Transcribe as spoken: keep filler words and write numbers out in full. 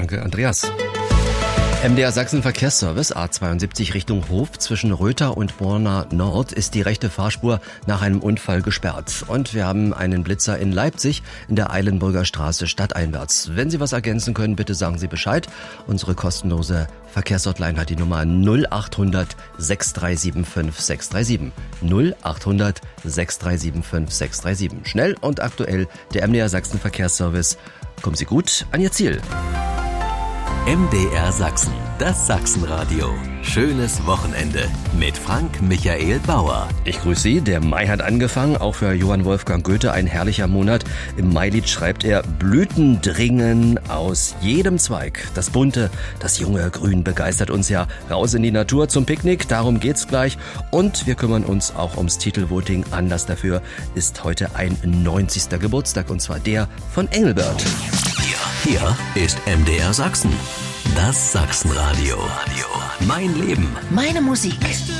Danke, Andreas. M D R Sachsen Verkehrsservice A zweiundsiebzig Richtung Hof zwischen Rötha und Borna Nord ist die rechte Fahrspur nach einem Unfall gesperrt. Und wir haben einen Blitzer in Leipzig in der Eilenburger Straße stadteinwärts. Wenn Sie was ergänzen können, bitte sagen Sie Bescheid. Unsere kostenlose Verkehrshotline hat die Nummer null acht hundert sechs drei sieben fünf sechs drei sieben. null acht hundert sechs drei sieben fünf sechs drei sieben. Schnell und aktuell der M D R Sachsen Verkehrsservice. Kommen Sie gut an Ihr Ziel. M D R Sachsen, das Sachsenradio. Schönes Wochenende mit Frank Michael Bauer. Ich grüße Sie. Der Mai hat angefangen, auch für Johann Wolfgang Goethe ein herrlicher Monat. Im Mailied schreibt er, Blüten dringen aus jedem Zweig. Das bunte, das junge Grün begeistert uns ja. Raus in die Natur zum Picknick, darum geht's gleich. Und wir kümmern uns auch ums Titelvoting. Anlass dafür ist heute ein neunzigster Geburtstag, und zwar der von Engelbert. Hier, hier ist M D R Sachsen, das Sachsenradio. Mein Leben, meine Musik.